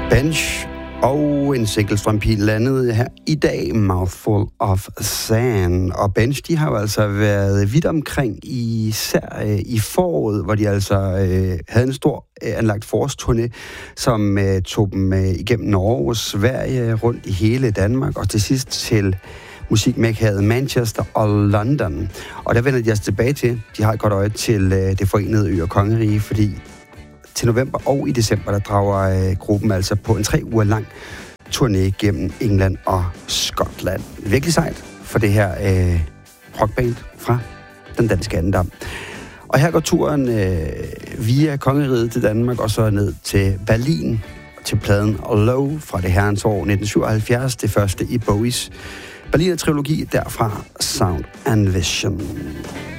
Bench og en single-strømpil landede her i dag, Mouthful of Sand. Og Bench, de har jo altså været vidt omkring, især i foråret, hvor de altså havde en stor anlagt forårsturné, som tog dem igennem Norge, Sverige, rundt i hele Danmark, og til sidst til musikmekkaet Manchester og London. Og der vender de altså tilbage til. De har et godt øje til det forenede ø- og kongerige, fordi til november og i december, der drager gruppen altså på en 3 uger lang turné gennem England og Skotland. Virkelig sejt for det her rockband fra den danske Andedam. Og her går turen via kongeriget til Danmark og så ned til Berlin til pladen Low fra det herrens år 1977, det første i Bowies Berliner trilogi, derfra Sound and Vision.